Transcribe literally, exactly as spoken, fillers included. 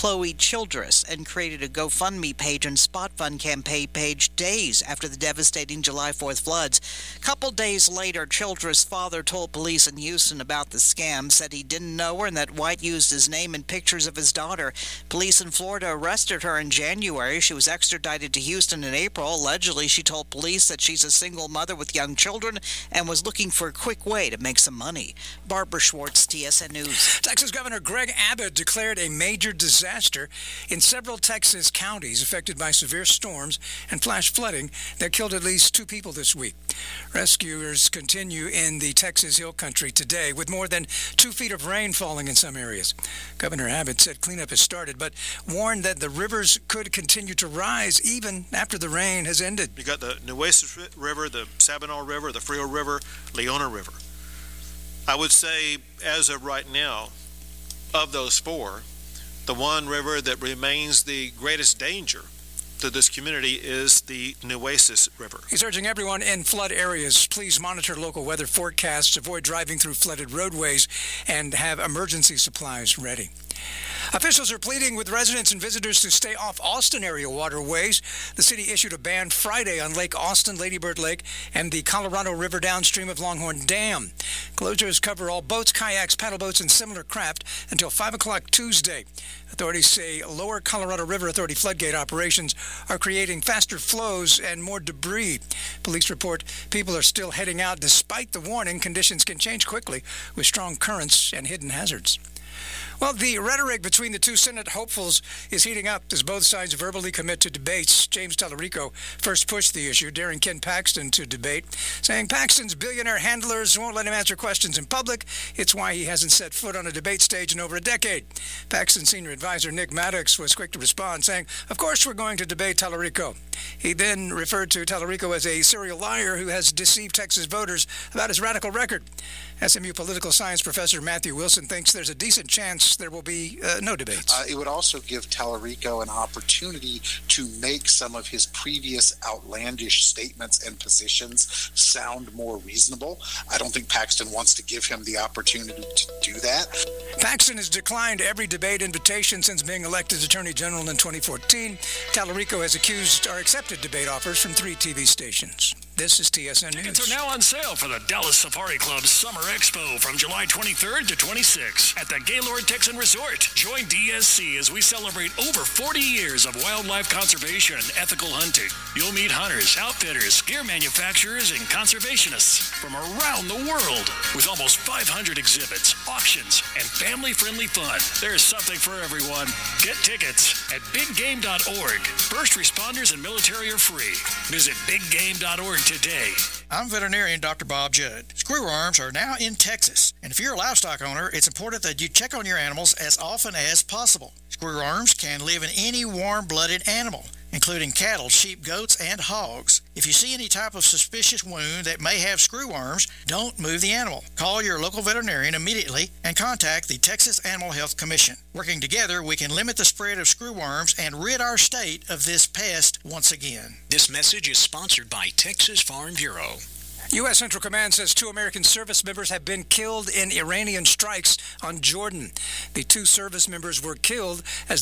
Chloe Childress, and created a GoFundMe page and Spot Fund campaign page days after the devastating July fourth floods. A couple days later, Childress' father told police in Houston about the scam, said he didn't know her and that White used his name and pictures of his daughter. Police in Florida arrested her in January. She was extradited to Houston in April. Allegedly, she told police that she's a single mother with young children and was looking for a quick way to make some money. Barbara Schwartz, T S N News. Texas Governor Greg Abbott declared a major disaster in several Texas counties affected by severe storms and flash flooding that killed at least two people this week. Rescuers continue in the Texas Hill Country today with more than two feet of rain falling in some areas. Governor Abbott said cleanup has started, but warned that the rivers could continue to rise even after the rain has ended. You got the Nueces River, the Sabinal River, the Frio River, Leona River. I would say, as of right now, of those four, the one river that remains the greatest danger to this community is the Nueces River. He's urging everyone in flood areas, please monitor local weather forecasts, avoid driving through flooded roadways, and have emergency supplies ready. Officials are pleading with residents and visitors to stay off Austin area waterways. The city issued a ban Friday on Lake Austin, Lady Bird Lake, and the Colorado River downstream of Longhorn Dam. Closures cover all boats, kayaks, paddle boats, and similar craft until five o'clock Tuesday. Authorities say Lower Colorado River Authority floodgate operations are creating faster flows and more debris. Police report people are still heading out despite the warning. Conditions can change quickly with strong currents and hidden hazards. Well, the rhetoric between the two Senate hopefuls is heating up as both sides verbally commit to debates. James Tallarico first pushed the issue, daring Ken Paxton to debate, saying Paxton's billionaire handlers won't let him answer questions in public. It's why he hasn't set foot on a debate stage in over a decade. Paxton's senior advisor, Nick Maddox, was quick to respond, saying, of course we're going to debate Tallarico. He then referred to Tallarico as a serial liar who has deceived Texas voters about his radical record. S M U political science professor Matthew Wilson thinks there's a decent chance there will be uh, no debates. Uh, it would also give Tallarico an opportunity to make some of his previous outlandish statements and positions sound more reasonable. I don't think Paxton wants to give him the opportunity to do that. Paxton has declined every debate invitation since being elected Attorney General in twenty fourteen. Tallarico has accused or accepted debate offers from three T V stations. This is T S N News. Tickets are now on sale for the Dallas Safari Club Summer Expo from July twenty-third to twenty-sixth at the Gaylord Texan Resort. Join D S C as we celebrate over forty years of wildlife conservation and ethical hunting. You'll meet hunters, outfitters, gear manufacturers, and conservationists from around the world. With almost five hundred exhibits, auctions, and family-friendly fun, there's something for everyone. Get tickets at big game dot org. First responders and military are free. Visit big game dot org today. I'm veterinarian Doctor Bob Judd. Screwworms are now in Texas, and if you're a livestock owner, it's important that you check on your animals as often as possible. Screwworms can live in any warm-blooded animal, including cattle, sheep, goats, and hogs. If you see any type of suspicious wound that may have screwworms, don't move the animal. Call your local veterinarian immediately and contact the Texas Animal Health Commission. Working together, we can limit the spread of screwworms and rid our state of this pest once again. This message is sponsored by Texas Farm Bureau. U S Central Command says two American service members have been killed in Iranian strikes on Jordan. The two service members were killed as